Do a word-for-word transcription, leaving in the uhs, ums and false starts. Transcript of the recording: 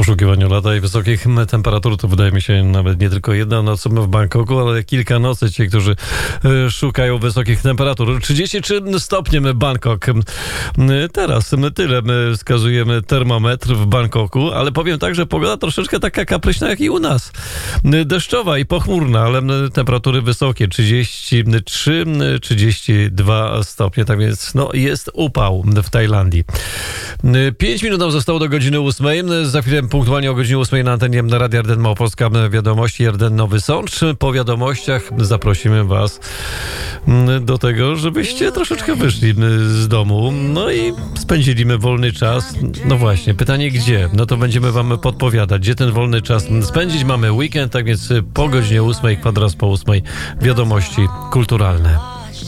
poszukiwaniu lata i wysokich temperatur to wydaje mi się nawet nie tylko jedna noc w Bangkoku, ale kilka nocy ci, którzy szukają wysokich temperatur. trzydzieści trzy stopnie Bangkok. Teraz tyle my wskazujemy termometr w Bangkoku, ale powiem tak, że pogoda troszeczkę taka kapryśna jak i u nas. Deszczowa i pochmurna, ale temperatury wysokie. trzydzieści trzy trzydzieści dwa stopnie, tak więc no, jest upał w Tajlandii. Pięć minut nam zostało do godziny ósmej. Za chwilę punktualnie o godzinie ósmej na antenie Radia R D N Małopolska Wiadomości R D N Nowy Sącz. Po wiadomościach zaprosimy was do tego, żebyście troszeczkę wyszli z domu, no i spędzili wolny czas. No właśnie, pytanie gdzie? No to będziemy wam podpowiadać, gdzie ten wolny czas spędzić. Mamy weekend, tak więc po godzinie ósmej, kwadras po ósmej, wiadomości kulturalne.